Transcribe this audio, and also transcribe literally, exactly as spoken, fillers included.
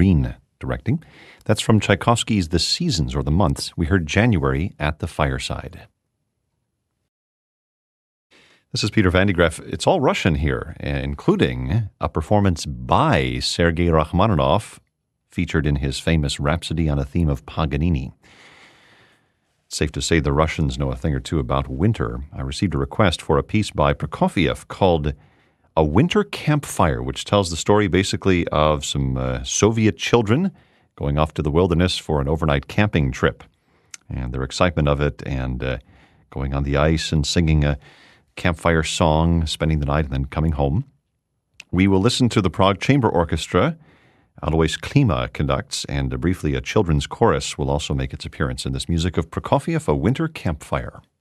Green directing. That's from Tchaikovsky's The Seasons, or The Months. We heard January at the Fireside. This is Peter Van de Graaff. It's all Russian here, including a performance by Sergei Rachmaninoff, featured in his famous Rhapsody on a Theme of Paganini. It's safe to say the Russians know a thing or two about winter. I received a request for a piece by Prokofiev called A Winter Campfire, which tells the story basically of some uh, Soviet children going off to the wilderness for an overnight camping trip, and their excitement of it, and uh, going on the ice and singing a campfire song, spending the night, and then coming home. We will listen to the Prague Chamber Orchestra. Alois Klima conducts, and uh, briefly a children's chorus will also make its appearance in this music of Prokofiev, A Winter Campfire.